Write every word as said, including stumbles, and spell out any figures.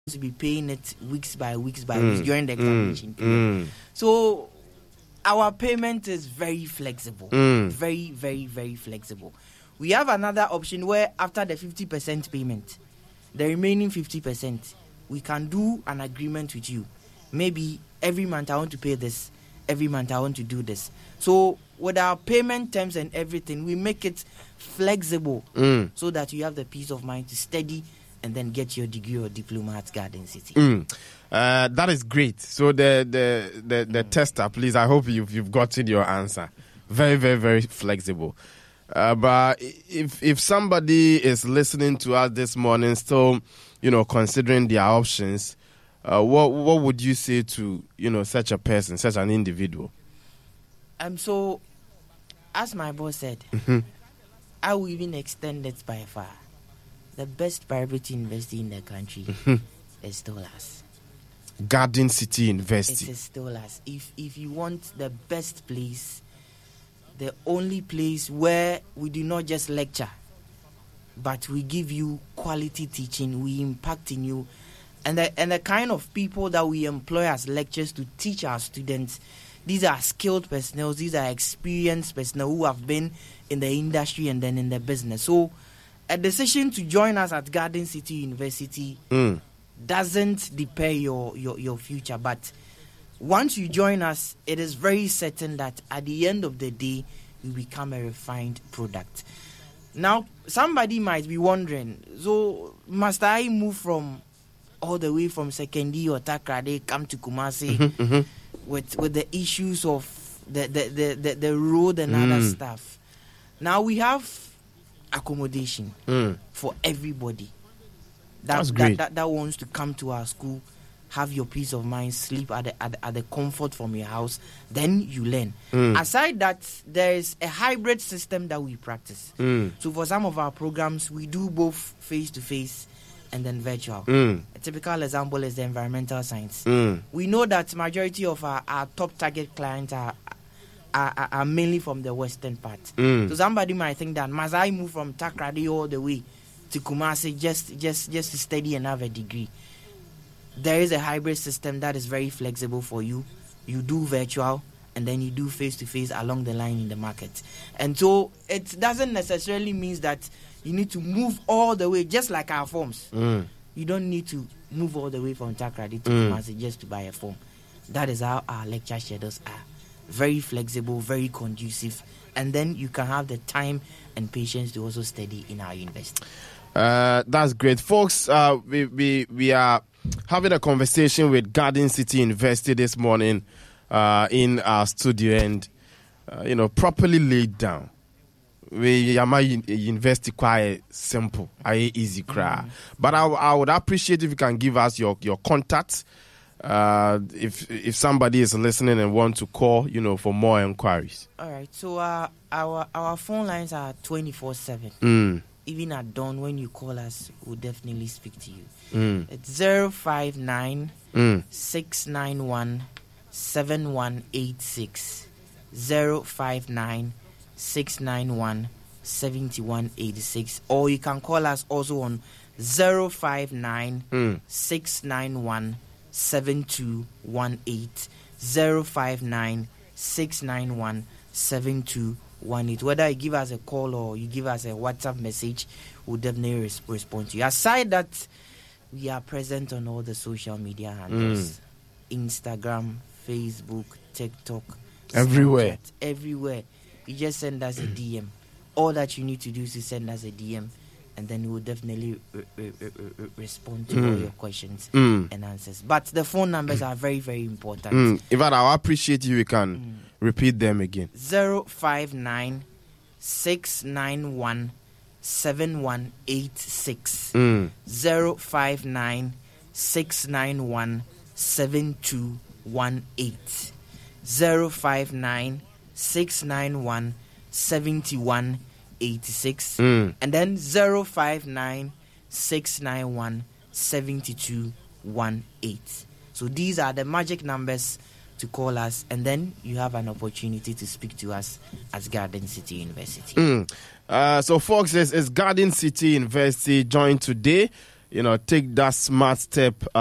to be paying it weeks by weeks by Mm. weeks during the examination Mm. period. Mm. So our payment is very flexible, Mm. very, very, very flexible. We have another option where after the fifty percent payment, the remaining fifty percent, we can do an agreement with you. Maybe every month I want to pay this, every month I want to do this. So with our payment terms and everything, we make it flexible Mm. so that you have the peace of mind to study and then get your degree or diploma at Garden City. Mm. Uh, that is great. So the the the, the tester, please, I hope you've you've gotten your answer. Very, very, very flexible. Uh, but if if somebody is listening to us this morning, still, you know, considering their options, uh, what what would you say to, you know, such a person, such an individual? Um. So, as my boss said, Mm-hmm. I will even extend it by far. The best private university in the country Mm-hmm. is still us. Garden City It University. is still us. If if you want the best place, the only place where we do not just lecture, but we give you quality teaching, we impact in you, and the and the kind of people that we employ as lecturers to teach our students, these are skilled personnel, these are experienced personnel who have been in the industry and then in the business. So a decision to join us at Garden City University Mm. doesn't depend your, your your future, but once you join us, it is very certain that at the end of the day, you become a refined product. Now, somebody might be wondering, so must I move from all the way from Sekondi or Takrade, come to Kumasi Mm-hmm, mm-hmm. with with the issues of the the, the, the, the road and Mm. other stuff? Now we have accommodation Mm. for everybody that, That's that, great. that that wants to come to our school, have your peace of mind, sleep at the, at the, at the comfort from your house, then you learn. Mm. Aside that, there is a hybrid system that we practice. Mm. So for some of our programs, we do both face-to-face and then virtual. Mm. A typical example is the environmental science. Mm. We know that majority of our, our top target clients are, are, are, are mainly from the western part. Mm. So somebody might think that must I move from Takrady all the way to Kumasi just, just, just to study and have a degree? There is a hybrid system that is very flexible for you. You do virtual and then you do face-to-face along the line in the market. And so it doesn't necessarily mean that you need to move all the way, just like our forms. Mm. You don't need to move all the way from Takrady to Mm. Kumasi just to buy a form. That is how our lecture schedules are. Very flexible, very conducive. And then you can have the time and patience to also study in our university. Uh, that's great, folks. Uh, we, we we are having a conversation with Garden City University this morning uh, in our studio, and uh, you know, properly laid down. We are my university quite simple, I easy cry. But I, I would appreciate if you can give us your your contacts. Uh, if if somebody is listening and want to call, you know, for more inquiries. All right. So uh, our our phone lines are twenty-four seven. Mm. Even at dawn, when you call us, we'll definitely speak to you. Mm. It's zero five nine Mm. six nine one seven one eight six. zero five nine six nine one seven one eight six. Or you can call us also on zero five nine Mm. six nine one seven two one eight. zero five nine six nine one seven two one eight. Whether you give us a call or you give us a WhatsApp message, we'll definitely res- respond to you. Aside that, we are present on all the social media handles. Instagram, Facebook, TikTok, Everywhere. Snapchat, everywhere. You just send us a D M. All that you need to do is to send us a D M, and then we will definitely re- re- re- re- respond to all Mm. your questions Mm. and answers. But the phone numbers are very, very important. Mm. In fact, I'll appreciate you. You can repeat them again. zero five nine six nine one seven one eight six. Mm. zero five nine six nine one seven two one eight. zero five nine six nine one seven one eight six. Mm. And then zero five nine six nine one seven two one eight. So these are the magic numbers to call us, and then you have an opportunity to speak to us as Garden City University. Mm. Uh, so, folks, it's, it's Garden City University joined today you know, take that smart step. Uh,